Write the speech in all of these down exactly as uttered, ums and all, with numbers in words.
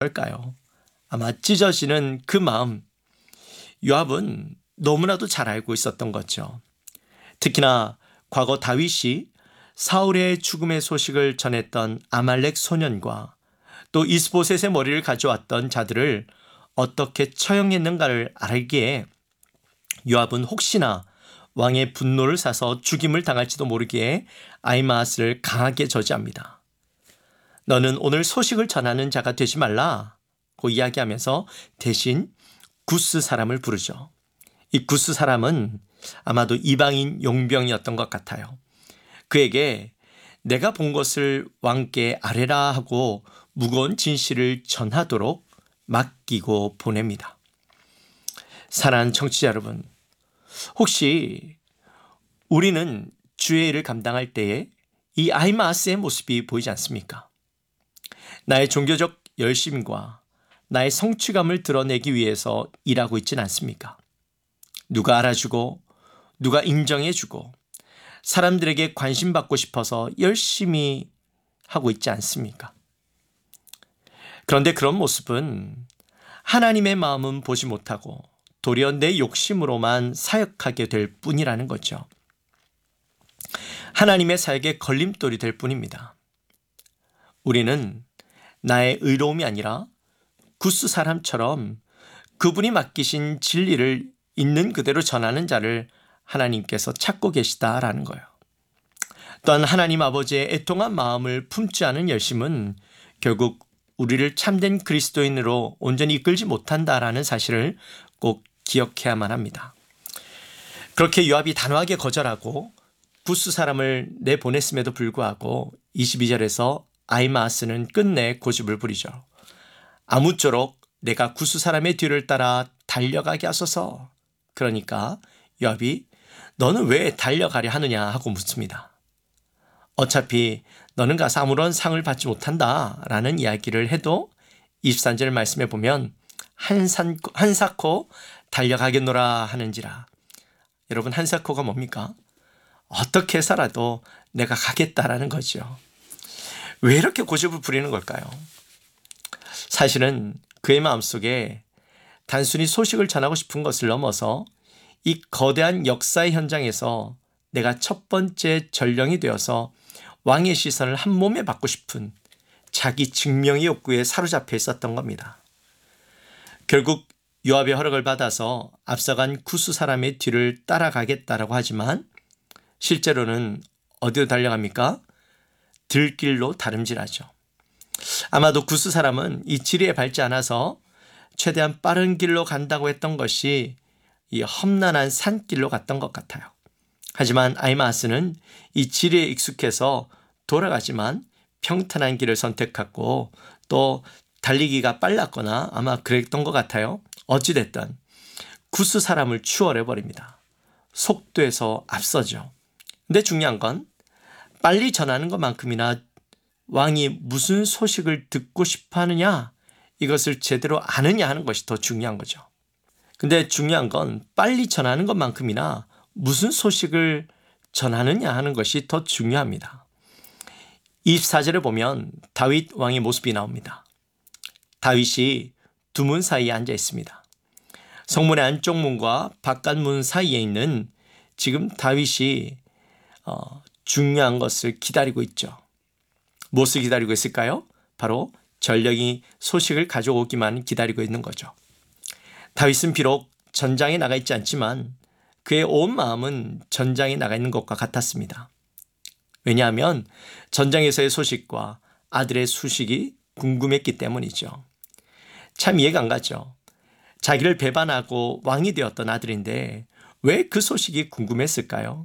어떨까요? 아마 찢어지는 그 마음, 요압은 너무나도 잘 알고 있었던 거죠. 특히나 과거 다윗이 사울의 죽음의 소식을 전했던 아말렉 소년과 또 이스보셋의 머리를 가져왔던 자들을 어떻게 처형했는가를 알기에 요압은 혹시나 왕의 분노를 사서 죽임을 당할지도 모르기에 아히마아스를 강하게 저지합니다. 너는 오늘 소식을 전하는 자가 되지 말라고 이야기하면서 대신 구스 사람을 부르죠. 이 구스 사람은 아마도 이방인 용병이었던 것 같아요. 그에게 내가 본 것을 왕께 아뢰라 하고 무거운 진실을 전하도록 맡기고 보냅니다. 사랑하는 청취자 여러분, 혹시 우리는 주의 일을 감당할 때에 이 아히마아스의 모습이 보이지 않습니까? 나의 종교적 열심과 나의 성취감을 드러내기 위해서 일하고 있지는 않습니까? 누가 알아주고 누가 인정해주고 사람들에게 관심받고 싶어서 열심히 하고 있지 않습니까? 그런데 그런 모습은 하나님의 마음은 보지 못하고 도리어 내 욕심으로만 사역하게 될 뿐이라는 거죠. 하나님의 사역에 걸림돌이 될 뿐입니다. 우리는 나의 의로움이 아니라 구스 사람처럼 그분이 맡기신 진리를 있는 그대로 전하는 자를 하나님께서 찾고 계시다라는 거예요. 또한 하나님 아버지의 애통한 마음을 품지 않은 열심은 결국 우리를 참된 그리스도인으로 온전히 이끌지 못한다라는 사실을 꼭 기억해야만 합니다. 그렇게 요압이 단호하게 거절하고 구스 사람을 내보냈음에도 불구하고 이십이 절에서 아히마아스는 끝내 고집을 부리죠. 아무쪼록 내가 구스 사람의 뒤를 따라 달려가게 하소서. 그러니까 요압이 너는 왜 달려가려 하느냐 하고 묻습니다. 어차피 너는 가서 아무런 상을 받지 못한다라는 이야기를 해도 이십삼 절 말씀에 보면 한산, 한사코 달려가겠노라 하는지라. 여러분, 한사코가 뭡니까? 어떻게 해서라도 내가 가겠다라는 거죠. 왜 이렇게 고집을 부리는 걸까요? 사실은 그의 마음속에 단순히 소식을 전하고 싶은 것을 넘어서 이 거대한 역사의 현장에서 내가 첫 번째 전령이 되어서 왕의 시선을 한 몸에 받고 싶은 자기 증명의 욕구에 사로잡혀 있었던 겁니다. 결국 요압의 허락을 받아서 앞서간 구스 사람의 뒤를 따라가겠다라고 하지만 실제로는 어디로 달려갑니까? 들길로 다름질하죠. 아마도 구스 사람은 이 지리에 밟지 않아서 최대한 빠른 길로 간다고 했던 것이 이 험난한 산길로 갔던 것 같아요. 하지만 아히마아스는 이 지리에 익숙해서 돌아가지만 평탄한 길을 선택했고 또 달리기가 빨랐거나 아마 그랬던 것 같아요. 어찌됐든 구스 사람을 추월해버립니다. 속도에서 앞서죠. 근데 중요한 건 빨리 전하는 것만큼이나 왕이 무슨 소식을 듣고 싶어 하느냐, 이것을 제대로 아느냐 하는 것이 더 중요한 거죠. 근데 중요한 건 빨리 전하는 것만큼이나 무슨 소식을 전하느냐 하는 것이 더 중요합니다. 이십사 절에 보면 다윗 왕의 모습이 나옵니다. 다윗이 두 문 사이에 앉아 있습니다. 성문의 안쪽 문과 바깥 문 사이에 있는 지금 다윗이 어, 중요한 것을 기다리고 있죠. 무엇을 기다리고 있을까요? 바로 전령이 소식을 가져오기만 기다리고 있는 거죠. 다윗은 비록 전장에 나가 있지 않지만 그의 온 마음은 전장에 나가 있는 것과 같았습니다. 왜냐하면 전장에서의 소식과 아들의 소식이 궁금했기 때문이죠. 참 이해가 안 가죠. 자기를 배반하고 왕이 되었던 아들인데 왜 그 소식이 궁금했을까요?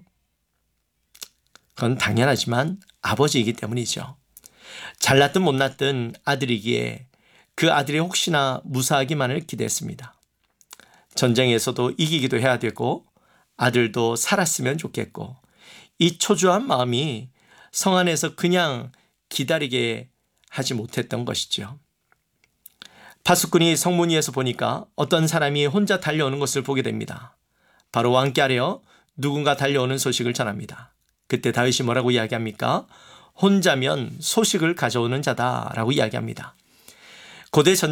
그건 당연하지만 아버지이기 때문이죠. 잘났든 못났든 아들이기에 그 아들이 혹시나 무사하기만을 기대했습니다. 전쟁에서도 이기기도 해야 되고 아들도 살았으면 좋겠고 이 초조한 마음이 성 안에서 그냥 기다리게 하지 못했던 것이죠. 파수꾼이 성문 위에서 보니까 어떤 사람이 혼자 달려오는 것을 보게 됩니다. 바로 왕께 아뢰어 누군가 달려오는 소식을 전합니다. 그때 다윗이 뭐라고 이야기합니까? 혼자면 소식을 가져오는 자다라고 이야기합니다. 고대 전